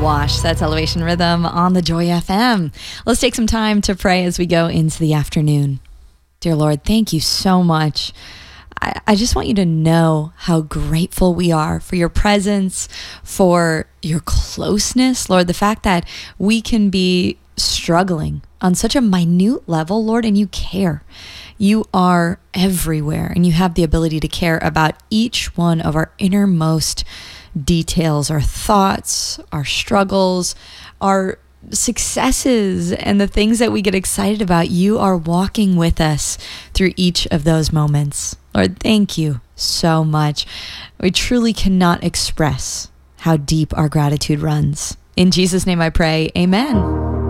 Wash. That's Elevation Rhythm on the Joy FM. Let's take some time to pray as we go into the afternoon. Dear Lord, thank you so much. I just want you to know how grateful we are for your presence, for your closeness, Lord, the fact that we can be struggling on such a minute level, Lord, and you care. You are everywhere, and you have the ability to care about each one of our innermost details, our thoughts, our struggles, our successes, and the things that we get excited about. You are walking with us through each of those moments. Lord, thank you so much. We truly cannot express how deep our gratitude runs. In Jesus' name I pray, amen.